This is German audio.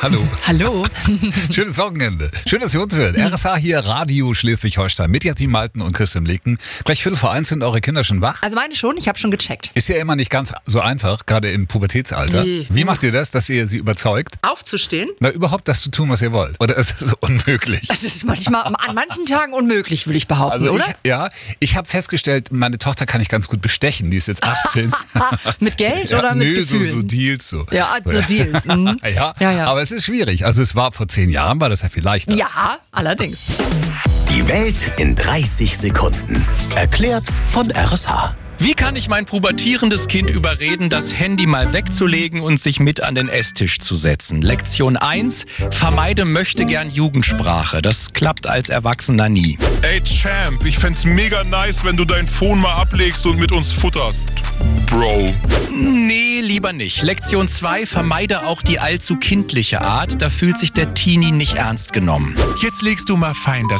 Hallo. Hallo. Schönes Wochenende. Schön, dass ihr uns hört. RSH hier, Radio Schleswig-Holstein mit Jasmin Malten und Christian Leken. Gleich 1:45 sind eure Kinder schon wach. Also meine schon, ich habe schon gecheckt. Ist ja immer nicht ganz so einfach, gerade im Pubertätsalter. Nee. Wie macht ihr das, dass ihr sie überzeugt? Aufzustehen? Na, überhaupt das zu tun, was ihr wollt. Oder ist das unmöglich? Das ist manchmal an manchen Tagen unmöglich, würde ich behaupten, oder? Ich habe festgestellt, meine Tochter kann ich ganz gut bestechen. Die ist jetzt 18. Mit Geld oder mit Gefühlen? so Deals so. Ja, so Deals. Mhm. Ja, aber es ist schwierig. Also es war vor 10 Jahren, war das ja viel leichter. Ja, allerdings. Die Welt in 30 Sekunden. Erklärt von RSH. Wie kann ich mein pubertierendes Kind überreden, das Handy mal wegzulegen und sich mit an den Esstisch zu setzen? Lektion 1. Vermeide möchtegern Jugendsprache. Das klappt als Erwachsener nie. Ey Champ, ich fänd's mega nice, wenn du dein Phone mal ablegst und mit uns futterst. Bro. Nee, lieber nicht. Lektion 2. Vermeide auch die allzu kindliche Art. Da fühlt sich der Teenie nicht ernst genommen. Jetzt legst du mal fein das